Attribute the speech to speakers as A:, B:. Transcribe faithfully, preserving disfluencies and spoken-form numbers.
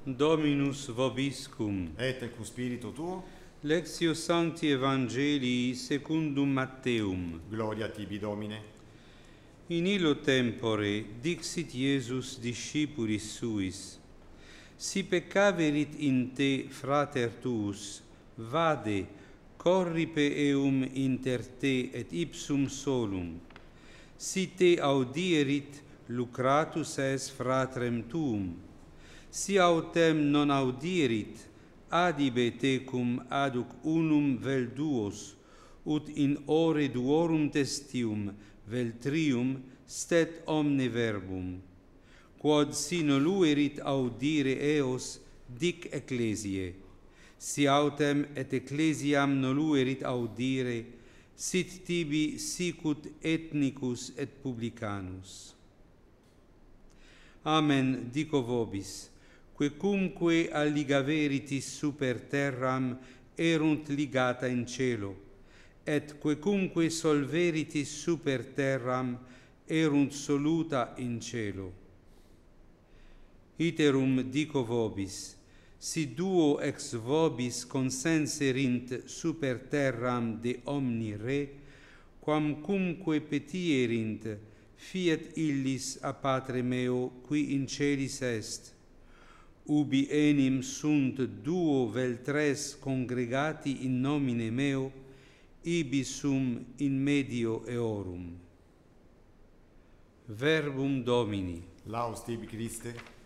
A: Dominus vobiscum.
B: Et cum spiritu tuo.
A: Lectio Sancti Evangelii secundum Matteum.
B: Gloria tibi, Domine.
A: In illo tempore dixit Iesus discipulis suis: Si peccaverit in te frater tuus, vade, corripe eum inter te et ipsum solum. Si te audierit, lucratus es fratrem tuum. Si autem non audierit, adibe tecum aduc unum vel duos, ut in ore duorum testium vel trium stet omne verbum. Quod si noluerit audire eos, dic ecclesiae. Si autem et ecclesiam noluerit audire, sit tibi sicut ethnicus et publicanus. Amen, dico vobis, quecumque alligaveritis super terram erunt ligata in cielo, et quecumque solveritis super terram erunt soluta in cielo. Iterum dico vobis, si duo ex vobis consenserint super terram de omni re, quamcumque petierint, fiat illis a Patre meo qui in celis est. Ubi enim sunt duo vel tres congregati in nomine meo, ibi sum in medio eorum. Verbum Domini.
B: Laus tibi, Christe.